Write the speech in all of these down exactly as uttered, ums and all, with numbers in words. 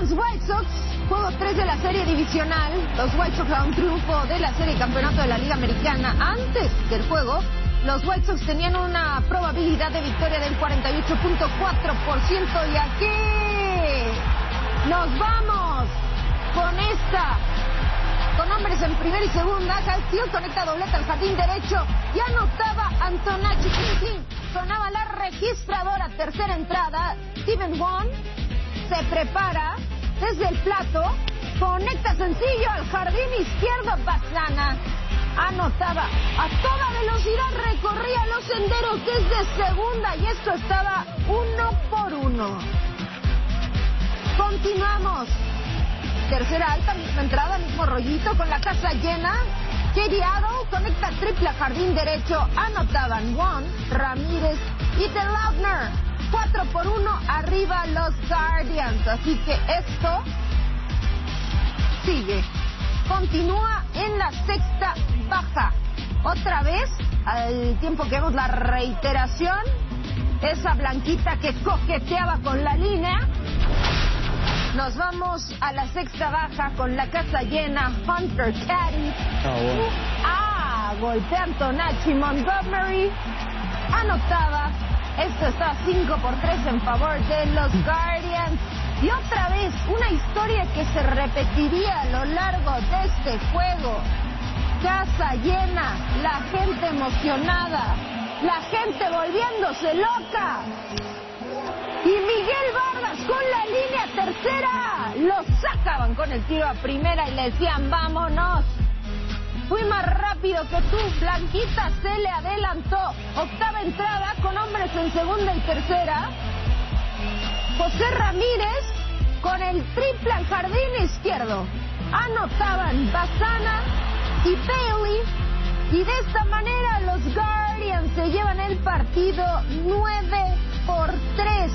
Los White Sox, juego tres de la serie divisional. Los White Sox a un triunfo de la serie campeonato de la Liga Americana. Antes del juego, los White Sox tenían una probabilidad de victoria del cuarenta y ocho punto cuatro por ciento. Y aquí nos vamos con esta. Con hombres en primera y segunda, Castillo conecta doblete al jardín derecho y anotaba Antonacci. Sonaba la registradora, tercera entrada. Steven Wong se prepara desde el plato, conecta sencillo al jardín izquierdo. Bassana anotaba a toda velocidad, recorría los senderos desde segunda y esto estaba uno por uno. Continuamos. Tercera alta, misma entrada, mismo rollito con la casa llena. Katie Arrow conecta triple a jardín derecho. Anotaban Juan, Ramírez y The Lautner. cuatro por uno arriba los Guardians. Así que esto sigue. Continúa en la sexta baja. Otra vez, al tiempo que vemos la reiteración, esa blanquita que coqueteaba con la línea. Nos vamos a la sexta baja con la casa llena. Hunter Caddy. Oh, bueno. Ah, golpea Antonacci. Montgomery anotaba. Esto está cinco por tres en favor de los Guardians. Y otra vez, una historia que se repetiría a lo largo de este juego. Casa llena, la gente emocionada, la gente volviéndose loca. Y Miguel Vargas con la línea tercera. Lo sacaban con el tiro a primera y le decían, vámonos. Fui más rápido que tú. Blanquita se le adelantó. Octava entrada con hombres en segunda y tercera. José Ramírez con el triple al jardín izquierdo. Anotaban Bassana y Bailey. Y de esta manera los Guardians se llevan el partido nueve por tres.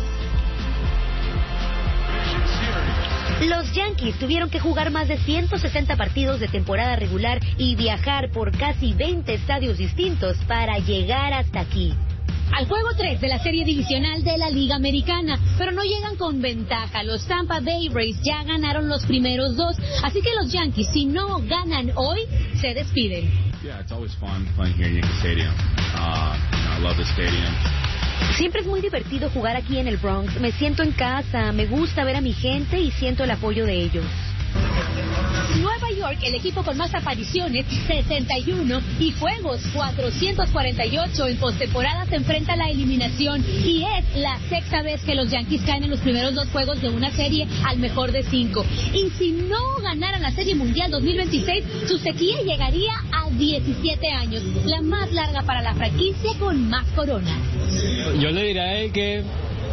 Los Yankees tuvieron que jugar más de ciento sesenta partidos de temporada regular y viajar por casi veinte estadios distintos para llegar hasta aquí. Al juego tres de la serie divisional de la Liga Americana, pero no llegan con ventaja. Los Tampa Bay Rays ya ganaron los primeros dos, así que los Yankees, si no ganan hoy, se despiden. Yeah, it's always fun playing here at Yankee Stadium. Uh, you know, I love the stadium. Siempre es muy divertido jugar aquí en el Bronx. Me siento en casa, me gusta ver a mi gente y siento el apoyo de ellos. Nueva York, el equipo con más apariciones, sesenta y uno, y juegos, cuatrocientos cuarenta y ocho. En postemporada se enfrenta a la eliminación y es la sexta vez que los Yankees caen en los primeros dos juegos de una serie al mejor de cinco. Y si no ganaran la Serie Mundial dos mil veintiséis, su sequía llegaría a diecisiete años, la más larga para la franquicia con más coronas. Yo le diré a él que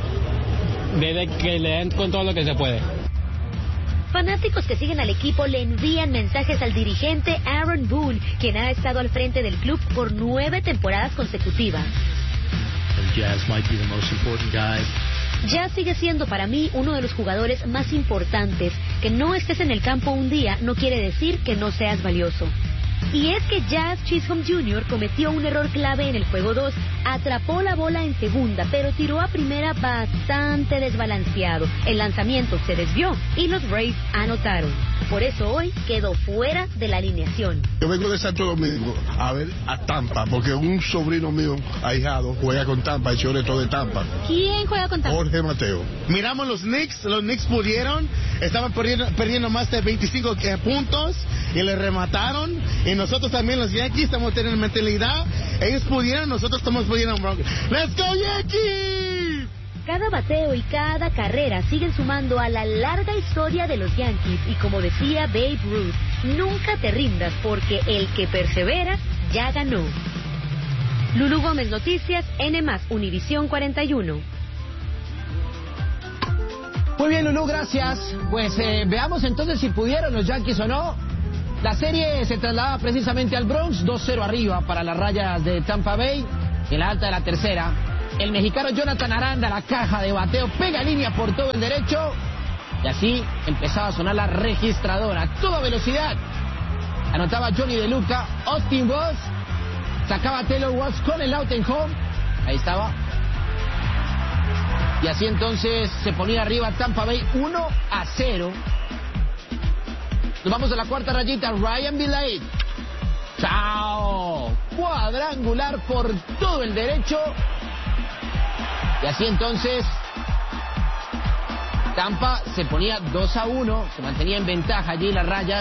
debe que le den con todo lo que se puede. Fanáticos que siguen al equipo le envían mensajes al dirigente Aaron Boone, quien ha estado al frente del club por nueve temporadas consecutivas. Jazz might be the most important guy. Jazz sigue siendo para mí uno de los jugadores más importantes. Que no estés en el campo un día no quiere decir que no seas valioso. Y es que Jazz Chisholm junior cometió un error clave en el juego dos. Atrapó la bola en segunda, pero tiró a primera bastante desbalanceado. El lanzamiento se desvió y los Rays anotaron. Por eso hoy quedó fuera de la alineación. Yo vengo de Santo Domingo a ver a Tampa, porque un sobrino mío, ahijado, juega con Tampa, el sobre todo de Tampa. ¿Quién juega con Tampa? Jorge Mateo. Miramos los Knicks, los Knicks pudieron, estaban perdiendo, perdiendo más de veinticinco eh, puntos y le remataron. Y nosotros también, los Yankees, estamos teniendo mentalidad. Ellos pudieron, nosotros estamos pudiendo. ¡Let's go, Yankees! Cada bateo y cada carrera siguen sumando a la larga historia de los Yankees. Y como decía Babe Ruth, nunca te rindas porque el que persevera ya ganó. Lulú Gómez, Noticias, N más, Univisión cuarenta y uno. Muy bien, Lulú, gracias. Pues eh, veamos entonces si pudieron los Yankees o no. La serie se trasladaba precisamente al Bronx, dos cero arriba para las Rayas de Tampa Bay. En la alta de la tercera, el mexicano Jonathan Aranda, la caja de bateo, pega línea por todo el derecho. Y así empezaba a sonar la registradora a toda velocidad. Anotaba Johnny De Luca, Austin Voss, sacaba Taylor Watts con el out en home. Ahí estaba. Y así entonces se ponía arriba Tampa Bay uno a cero. Nos vamos a la cuarta rayita. Ryan Vilade. ¡Chao! Cuadrangular por todo el derecho. Y así entonces Tampa se ponía dos a uno. Se mantenía en ventaja allí las rayas.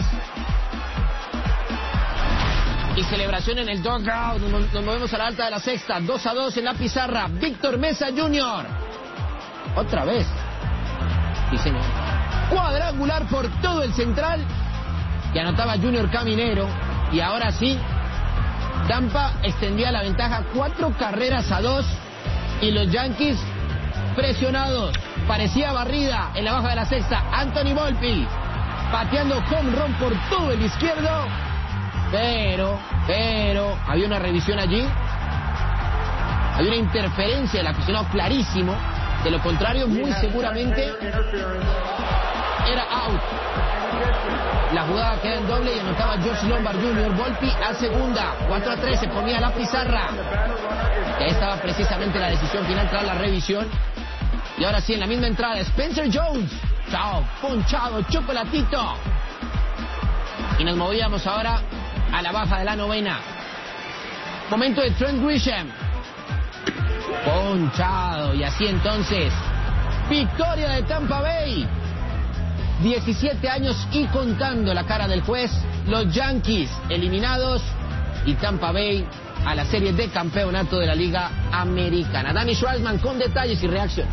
Y celebración en el dugout. Nos, nos movemos a la alta de la sexta. dos a dos en la pizarra. Víctor Mesa junior Otra vez. Sí, señor. Cuadrangular por todo el central. Y anotaba Junior Caminero. Y ahora sí, Tampa extendía la ventaja cuatro carreras a dos. Y los Yankees presionados. Parecía barrida en la baja de la sexta. Anthony Volpi pateando home run por todo el izquierdo. Pero, pero, había una revisión allí. Había una interferencia del aficionado clarísimo. De lo contrario, muy seguramente era out. La jugada queda en doble y anotaba George Lombard junior Volpi a segunda. cuatro a tres se ponía la pizarra. Y ahí estaba precisamente la decisión final tras la revisión. Y ahora sí, en la misma entrada, Spencer Jones. Chao, ponchado, chocolatito. Y nos movíamos ahora a la baja de la novena. Momento de Trent Grisham. Ponchado. Y así entonces, victoria de Tampa Bay. diecisiete años y contando la cara del juez. Los Yankees eliminados y Tampa Bay a la serie de campeonato de la Liga Americana. Danny Schwartzman con detalles y reacciones.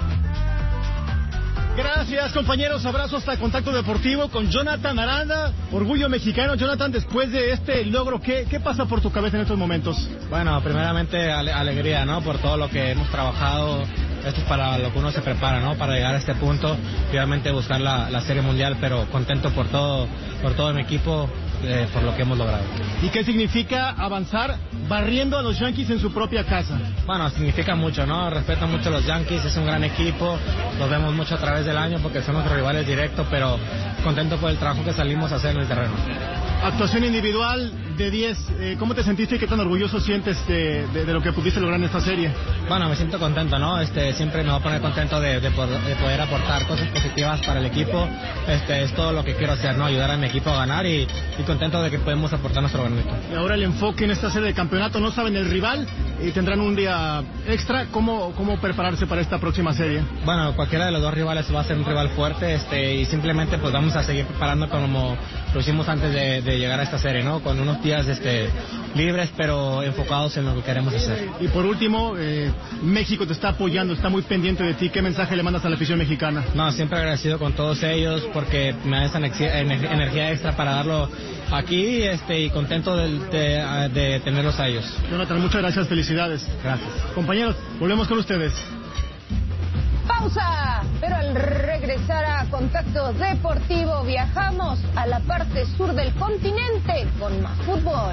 Gracias, compañeros. Abrazo hasta Contacto Deportivo con Jonathan Aranda, orgullo mexicano. Jonathan, después de este logro, ¿qué, qué pasa por tu cabeza en estos momentos? Bueno, primeramente ale- alegría, ¿no? Por todo lo que hemos trabajado. Esto es para lo que uno se prepara, ¿no? Para llegar a este punto y obviamente buscar la, la Serie Mundial, pero contento por todo, por todo mi equipo, eh, por lo que hemos logrado. ¿Y qué significa avanzar barriendo a los Yankees en su propia casa? Bueno, significa mucho, ¿no? Respeto mucho a los Yankees, es un gran equipo, los vemos mucho a través del año porque son nuestros rivales directos, pero contento por el trabajo que salimos a hacer en el terreno. Actuación individual de diez, eh, ¿cómo te sentiste y qué tan orgulloso sientes de, de, de lo que pudiste lograr en esta serie? Bueno, me siento contento, ¿no? Este, siempre me voy a poner contento de, de, poder, de poder aportar cosas positivas para el equipo. Este, es todo lo que quiero hacer, ¿no? Ayudar a mi equipo a ganar y, y contento de que podemos aportar nuestro granito. Y ahora el enfoque en esta serie de campeonato, no saben el rival y tendrán un día extra. ¿Cómo, cómo prepararse para esta próxima serie? Bueno, cualquiera de los dos rivales va a ser un rival fuerte, este, y simplemente pues vamos a seguir preparando como lo hicimos antes de, de llegar a esta serie, ¿no? Con unos días este, libres, pero enfocados en lo que queremos hacer. Y por último, eh, México te está apoyando, está muy pendiente de ti. ¿Qué mensaje le mandas a la afición mexicana? No, siempre agradecido con todos ellos porque me dan esa energía extra para darlo aquí, este, y contento de, de, de tenerlos a ellos. Jonathan, muchas gracias, felicidades. Gracias. Compañeros, volvemos con ustedes. Pausa, pero al regresar a Contacto Deportivo viajamos a la parte sur del continente con más fútbol.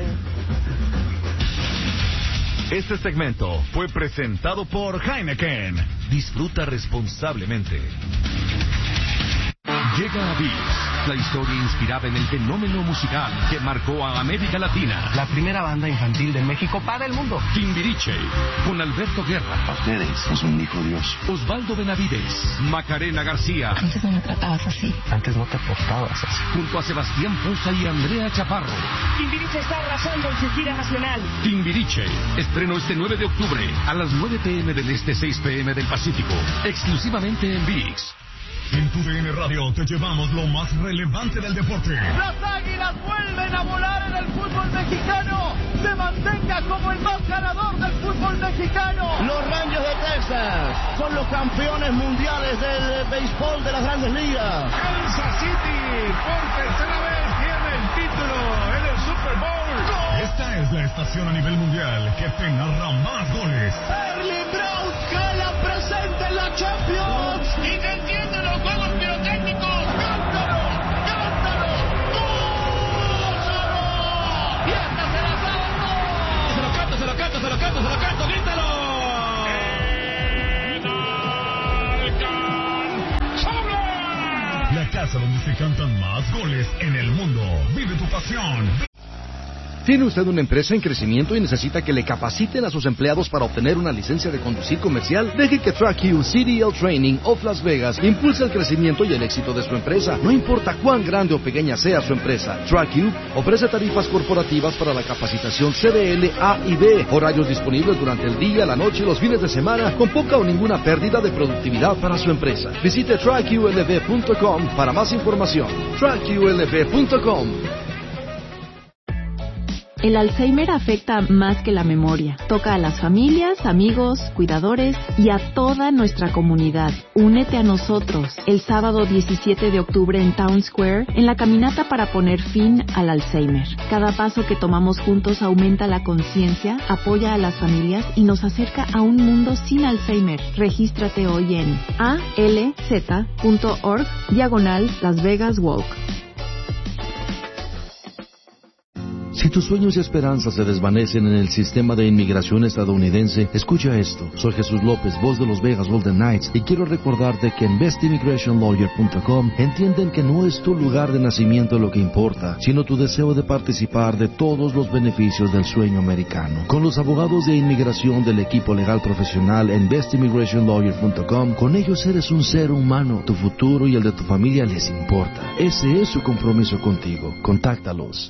Este segmento fue presentado por Heineken. Disfruta responsablemente. Llega a V I X, la historia inspirada en el fenómeno musical que marcó a América Latina. La primera banda infantil de México para el mundo. Timbiriche, con Alberto Guerra. Ustedes es un hijo Dios. Osvaldo Benavides, Macarena García. Antes no me tratabas así. Antes no te portabas así. Junto a Sebastián Poza y Andrea Chaparro. Timbiriche está arrasando en su gira nacional. Timbiriche, estreno este nueve de octubre a las nueve pe eme del Este, seis pe eme del Pacífico. Exclusivamente en V I X. En tu D N Radio te llevamos lo más relevante del deporte. Las Águilas vuelven a volar en el fútbol mexicano. Se mantenga como el más ganador del fútbol mexicano. Los Rangers de Texas son los campeones mundiales del béisbol de las Grandes Ligas. Kansas City por tercera vez tiene el título en el Super Bowl. Esta es la estación a nivel mundial que te narra más goles. Erling Braut Haaland presente en la Champions. Y te entiende los juegos pirotécnicos. ¡Cántalo! ¡Cántalo! ¡Gózalo! ¡Y esta se la sabe! Se lo canto, se lo canto, se lo canto, se lo canto, grítalo. La casa donde se cantan más goles en el mundo. Vive tu pasión. ¿Tiene usted una empresa en crecimiento y necesita que le capaciten a sus empleados para obtener una licencia de conducir comercial? Deje que TrackU C D L Training of Las Vegas impulse el crecimiento y el éxito de su empresa. No importa cuán grande o pequeña sea su empresa, TrackU ofrece tarifas corporativas para la capacitación C D L A y B, horarios disponibles durante el día, la noche y los fines de semana, con poca o ninguna pérdida de productividad para su empresa. Visite track U L V punto com para más información. track U L V punto com. El Alzheimer afecta más que la memoria. Toca a las familias, amigos, cuidadores y a toda nuestra comunidad. Únete a nosotros el sábado diecisiete de octubre en Town Square en la caminata para poner fin al Alzheimer. Cada paso que tomamos juntos aumenta la conciencia, apoya a las familias y nos acerca a un mundo sin Alzheimer. Regístrate hoy en alz.org diagonal Las Vegas Walk. Si tus sueños y esperanzas se desvanecen en el sistema de inmigración estadounidense, escucha esto. Soy Jesús López, voz de los Vegas Golden Knights, y quiero recordarte que en best immigration lawyer punto com entienden que no es tu lugar de nacimiento lo que importa, sino tu deseo de participar de todos los beneficios del sueño americano. Con los abogados de inmigración del equipo legal profesional en best immigration lawyer punto com, con ellos eres un ser humano. Tu futuro y el de tu familia les importa. Ese es su compromiso contigo. Contáctalos.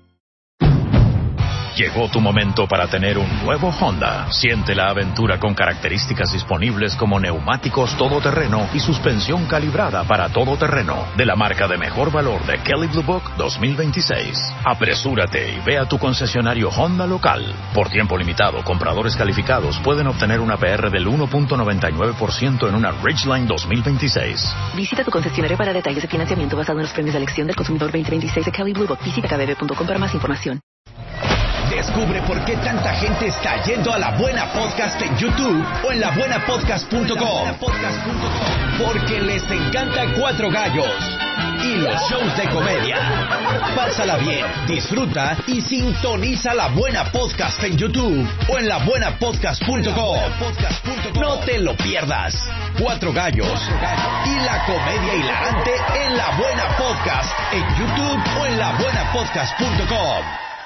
Llegó tu momento para tener un nuevo Honda. Siente la aventura con características disponibles como neumáticos todoterreno y suspensión calibrada para todoterreno de la marca de mejor valor de Kelley Blue Book dos mil veintiséis. Apresúrate y ve a tu concesionario Honda local. Por tiempo limitado, compradores calificados pueden obtener una P R del uno punto noventa y nueve por ciento en una Ridgeline dos mil veintiséis. Visita tu concesionario para detalles de financiamiento basado en los premios de elección del consumidor veinte veintiséis de Kelley Blue Book. Visita k b b punto com para más información. Descubre por qué tanta gente está yendo a La Buena Podcast en YouTube o en la buena podcast punto com. Porque les encanta Cuatro Gallos y los shows de comedia. Pásala bien, disfruta y sintoniza La Buena Podcast en YouTube o en la buena podcast punto com. No te lo pierdas. Cuatro Gallos y la comedia hilarante en La Buena Podcast en YouTube o en la buena podcast punto com.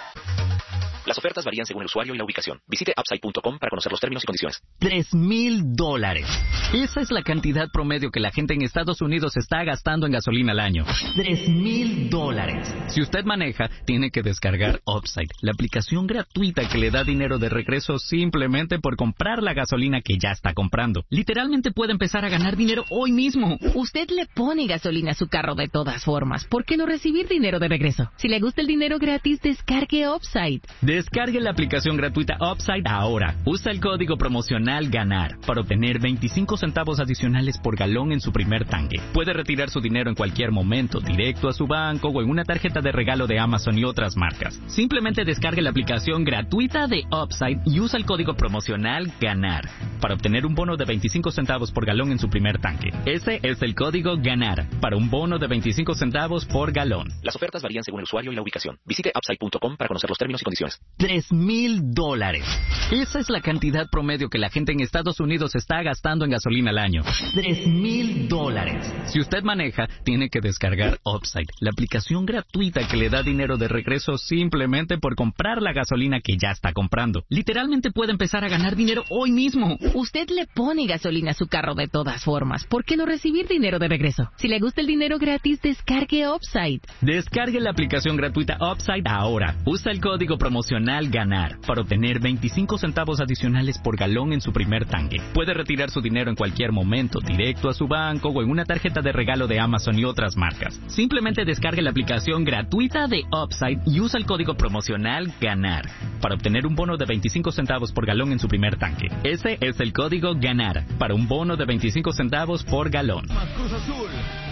Las ofertas varían según el usuario y la ubicación. Visite upside punto com para conocer los términos y condiciones. Tres mil dólares. Esa es la cantidad promedio que la gente en Estados Unidos está gastando en gasolina al año. Tres mil dólares. Si usted maneja, tiene que descargar Upside, la aplicación gratuita que le da dinero de regreso simplemente por comprar la gasolina que ya está comprando. Literalmente puede empezar a ganar dinero hoy mismo. Usted le pone gasolina a su carro de todas formas. ¿Por qué no recibir dinero de regreso? Si le gusta el dinero gratis, descargue Upside. Descargue la aplicación gratuita Upside ahora. Usa el código promocional GANAR para obtener veinticinco centavos adicionales por galón en su primer tanque. Puede retirar su dinero en cualquier momento, directo a su banco o en una tarjeta de regalo de Amazon y otras marcas. Simplemente descargue la aplicación gratuita de Upside y usa el código promocional GANAR para obtener un bono de veinticinco centavos por galón en su primer tanque. Ese es el código GANAR para un bono de veinticinco centavos por galón. Las ofertas varían según el usuario y la ubicación. Visite upside punto com para conocer los términos y condiciones. Tres mil dólares. Esa es la cantidad promedio que la gente en Estados Unidos está gastando en gasolina al año. Tres mil dólares. Si usted maneja, tiene que descargar Upside, la aplicación gratuita que le da dinero de regreso simplemente por comprar la gasolina que ya está comprando. Literalmente puede empezar a ganar dinero hoy mismo. Usted le pone gasolina a su carro de todas formas. ¿Por qué no recibir dinero de regreso? Si le gusta el dinero gratis, descargue Upside. Descargue la aplicación gratuita Upside ahora. Usa el código promocional GANAR para obtener veinticinco centavos adicionales por galón en su primer tanque. Puede retirar su dinero en cualquier momento, directo a su banco o en una tarjeta de regalo de Amazon y otras marcas. Simplemente descargue la aplicación gratuita de Upside y usa el código promocional GANAR para obtener un bono de veinticinco centavos por galón en su primer tanque. Ese es el código GANAR para un bono de veinticinco centavos por galón. Cruz Azul.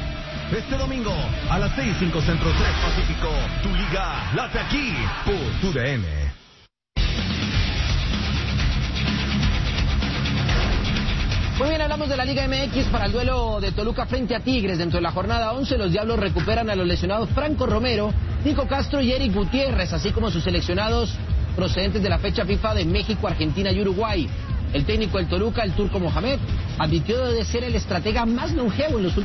Este domingo a las seis, cinco Centro, tres Pacífico, tu liga late aquí por tu D N. Muy bien, hablamos de la Liga M X para el duelo de Toluca frente a Tigres. Dentro de la jornada once, los Diablos recuperan a los lesionados Franco Romero, Nico Castro y Eric Gutiérrez, así como sus seleccionados procedentes de la fecha FIFA de México, Argentina y Uruguay. El técnico del Toluca, el turco Mohamed, advirtió de ser el estratega más longevo en los últimos